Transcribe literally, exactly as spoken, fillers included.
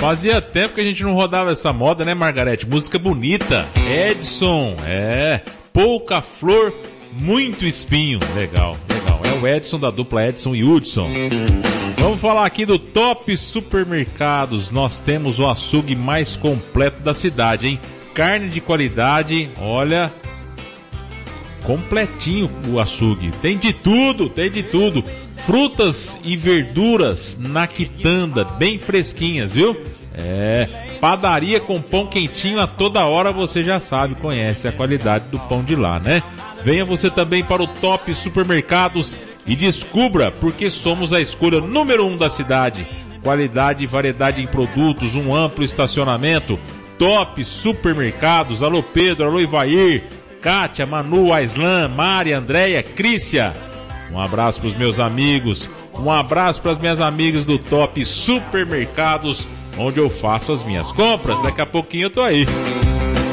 Fazia tempo que a gente não rodava essa moda, né, Margarete? Música bonita. Edson, é. Pouca flor, muito espinho. Legal, legal. É o Edson da dupla Edson e Hudson. Vamos falar aqui do Top Supermercados. Nós temos o açougue mais completo da cidade, hein? Carne de qualidade, olha, completinho o açougue. Tem de tudo, tem de tudo. Frutas e verduras na quitanda, bem fresquinhas, viu? É, padaria com pão quentinho a toda hora, você já sabe, conhece a qualidade do pão de lá, né? Venha você também para o Top Supermercados e descubra porque somos a escolha número um da cidade. Qualidade e variedade em produtos, um amplo estacionamento. Top Supermercados. Alô Pedro, alô Ivair, Kátia, Manu, Aislan, Mari, Andréia, Crícia. Um abraço para os meus amigos, um abraço para as minhas amigas do Top Supermercados, onde eu faço as minhas compras. Daqui a pouquinho eu tô aí.